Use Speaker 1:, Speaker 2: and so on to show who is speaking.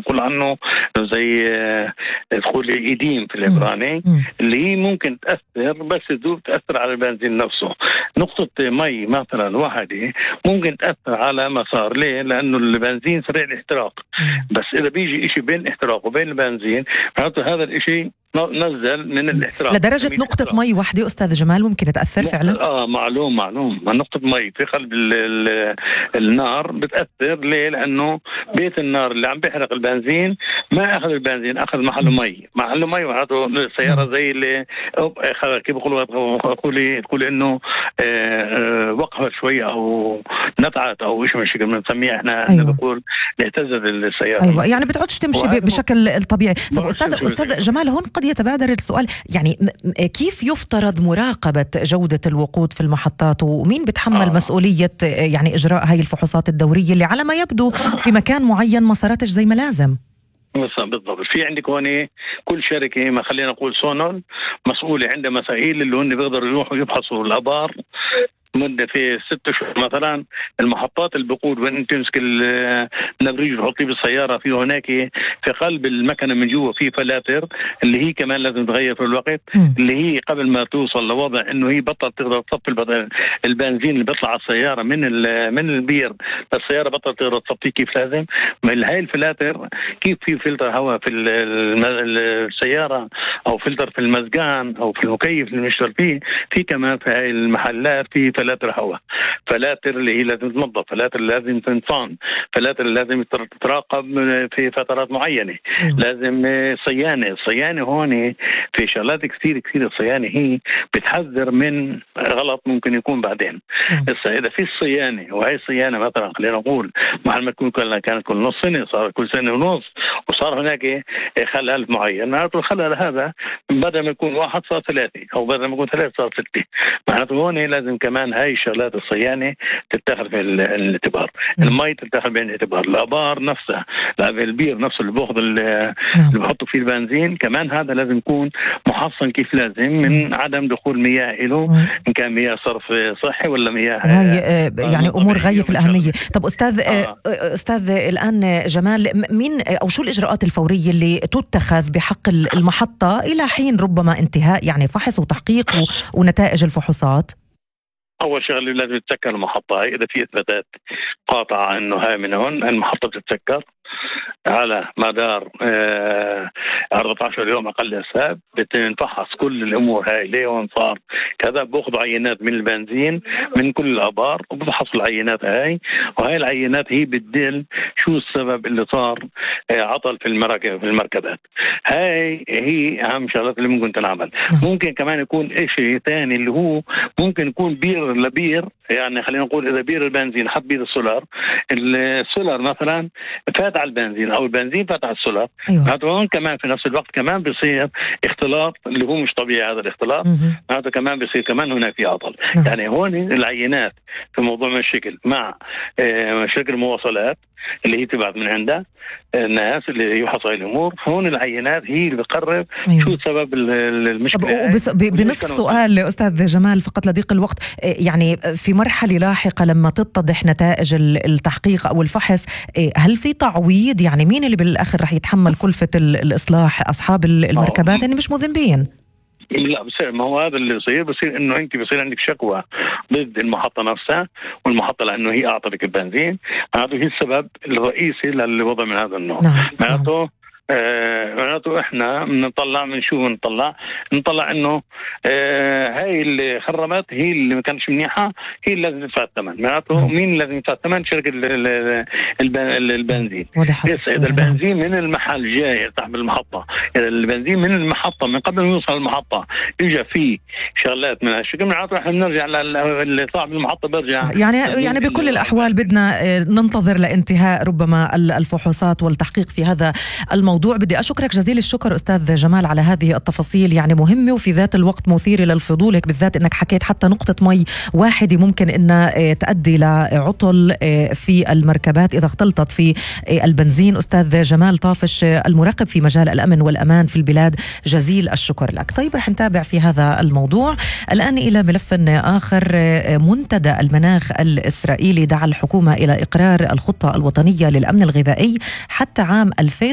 Speaker 1: نقول عنه زي دخول الإيديم في العبراني، اللي هي ممكن تأثر بس تدوب تأثر على البنزين نفسه. نقطة مي مثلا واحدة ممكن تأثر على مسار. ليه؟ لأنه البنزين سريع الاحتراق، بس إذا بيجي إشي بين الاحتراق وبين البنزين هذا الإشي نزل من الاحتراق
Speaker 2: لدرجة نقطة مي واحدة أستاذ جمال ممكن تأثر فعلا؟
Speaker 1: معلوم نقطة مي في قلب النار بتأثر. ليه؟ لأنه بيت النار اللي عم بيحرق البنزين ما أخذ البنزين، أخذ محله مي وهذا السيارة زي اللي كيف تقول إنه وقفت شوية أو نطعت أو إيش مش بنسميها إحنا بنقول اهتزت السيارة.
Speaker 2: أيوة، يعني بتعودش تمشي بشكل طبيعي. طب أستاذ جمال، هون قد يتبادر السؤال، يعني كيف يفترض مراقبة جودة الوقود في المحطات، ومين بتحمل مسؤولية يعني إجراء هاي الفحوصات الدورية اللي على ما يبدو في مكان معين ما صارتش زي ما لازم؟
Speaker 1: بالضبط. في عندك هون كل شركة، ما خلينا نقول سونول، مسؤولة عندها مسائل اللي هن بيقدروا يروحوا يبحثوا الآبار مدة في 6 شهور مثلا. المحطات البقود وين تمسك النبريج وتحطيه بالسيارة، في هناك في قلب المكنة من جوا في فلاتر اللي هي كمان لازم تغير في الوقت، اللي هي قبل ما توصل لوضع انه هي بطل تقدر تصفي البنزين اللي بيطلع على السيارة من البير، السيارة بطل تقدر تصفيه كيف لازم. هاي الفلاتر كيف في فلتر هواء في السيارة او فلتر في المزقان او في المكيف اللي بنشتغل فيه، في كمان في هاي المحلات في فلاتر هواء، فلاتر اللي هي لازم تنظف، فلاتر لازم تنصان، فلاتر لازم تتراقب في فترات معينة، لازم صيانة هون في شغلات كثير. الصيانة هي بتحذر من غلط ممكن يكون بعدين. إذا في الصيانة، وهي الصيانة مثلا خلينا نقول محل ما تكون كانت كل نص سنة، صار كل سنة ونص، وصار هناك خلل معين، معناته الخلل هذا بدل ما يكون 1 صار 3، أو بدل ما يكون 3 صار 6. معناته هون لازم كمان هاي الشغلات الصيانة تتخذ في الاعتبار. المي تتخذ بعين الاعتبار، الآبار نفسها، البير نفسه اللي بياخذ اللي بحطوا فيه البنزين كمان هذا لازم يكون محصن كيف لازم من عدم دخول مياه له، إن كان مياه صرف صحي ولا مياه
Speaker 2: يعني أمور غاية في الأهمية. طب أستاذ الآن جمال، مين أو شو الإجراءات الفورية اللي تتخذ بحق المحطة إلى حين ربما انتهاء يعني فحص وتحقيق ونتائج الفحوصات؟
Speaker 1: أول شغله لازم تتسكر المحطة. إذا في إثباتات قاطعة إنه هاي من هون، المحطة بتتسكر على مدار 14 يوم أقل حساب. بتنفحص كل الأمور هاي، ليه وين صار كذا، بأخذوا عينات من البنزين من كل الآبار وبفحصوا العينات هاي، وهاي العينات هي بتدل شو السبب اللي صار عطل في المركبات. هاي هي أهم شغلات اللي ممكن تنعمل. ممكن كمان يكون إشي ثاني اللي هو ممكن يكون بير لبير، يعني خلينا نقول إذا بير البنزين حط بير السولار مثلا فات على البنزين، أو البنزين فات على السولار، هذا كمان في نفس الوقت كمان بيصير اختلاط اللي هو مش طبيعي. هذا الاختلاط هذا كمان بيصير كمان هناك في عطل. يعني هون العينات في موضوع مشاكل مع شركة المواصلات اللي هي تبعت من عندها الناس اللي يحصل الأمور، هون العينات هي اللي بتقرر شو سبب المشكلة.
Speaker 2: بنصف سؤال أستاذ جمال فقط لضيق الوقت، يعني في مرحلة لاحقة لما تتضح نتائج التحقيق أو الفحص، هل في تعويض؟ يعني مين اللي بالآخر رح يتحمل كلفة الإصلاح؟ أصحاب المركبات اللي مش مذنبين؟
Speaker 1: لا بصير، ما هو هذا اللي بصير انه انت بصير عندك شكوى ضد المحطة نفسها، والمحطة لانه هي اعطتك البنزين، هذا هي السبب الرئيسي للوضع من هذا النوع. معناته احنا بنطلع من شو نطلع انه هاي اللي خربت هي اللي ما كانتش منيحه، هي اللي لازم تدفع الثمن. معناته مين اللي لازم يدفع الثمن؟ شركه البنزين. اذا البنزين من المحل جاي صاحب المحطه، اذا البنزين من المحطه من قبل ما يوصل المحطه اجى فيه شغلات من هالشكل، معناته احنا بنرجع لصاحب المحطه برجع.
Speaker 2: يعني بكل الاحوال بدنا ننتظر لانتهاء ربما الفحوصات والتحقيق في هذا الموضوع. بدي أشكرك جزيل الشكر أستاذ جمال على هذه التفاصيل، يعني مهمة وفي ذات الوقت مثيرة للفضول، بالذات أنك حكيت حتى نقطة مي واحدة ممكن أنها تؤدي لعطل في المركبات إذا اختلطت في البنزين. أستاذ جمال طافش، المراقب في مجال الأمن والأمان في البلاد، جزيل الشكر لك. طيب رح نتابع في هذا الموضوع. الآن إلى ملف آخر. منتدى المناخ الإسرائيلي دعا الحكومة إلى إقرار الخطة الوطنية للأمن الغذائي حتى عام 2000